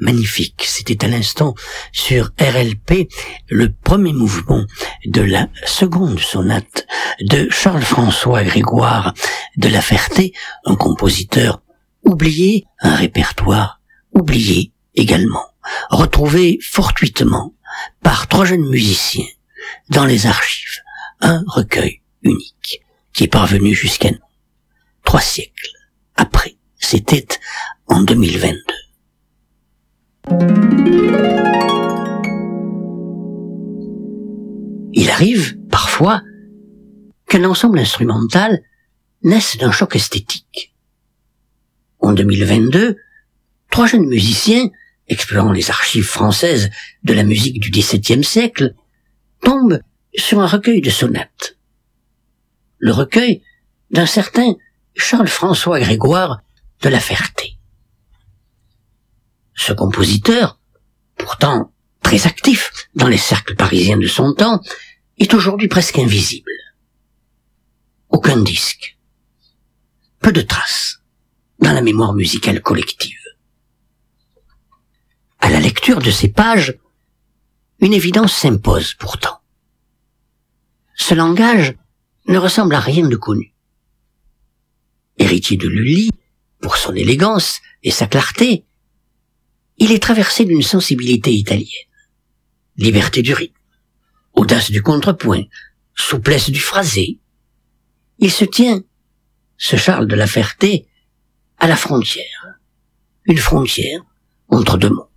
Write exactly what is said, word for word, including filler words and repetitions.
magnifique. C'était à l'instant sur R L P le premier mouvement de la seconde sonate de Charles-François Grégoire de La Ferté, un compositeur oublié, un répertoire oublié également, retrouvé fortuitement par trois jeunes musiciens dans les archives, un recueil unique qui est parvenu jusqu'à nous, trois siècles après. C'était en deux mille vingt-deux. Il arrive, parfois, qu'un ensemble instrumental naisse d'un choc esthétique. En deux mille vingt-deux, trois jeunes musiciens, explorant les archives françaises de la musique du dix-septième siècle, tombent sur un recueil de sonates. Le recueil d'un certain Charles-François Grégoire de La Ferté. Ce compositeur, pourtant très actif dans les cercles parisiens de son temps, est aujourd'hui presque invisible. Aucun disque. Peu de traces dans la mémoire musicale collective. À la lecture de ces pages, une évidence s'impose pourtant. Ce langage ne ressemble à rien de connu. Héritier de Lully, pour son élégance et sa clarté, il est traversé d'une sensibilité italienne. Liberté du rythme, audace du contrepoint, souplesse du phrasé. Il se tient, ce Charles de La Ferté, à la frontière. Une frontière entre deux mondes.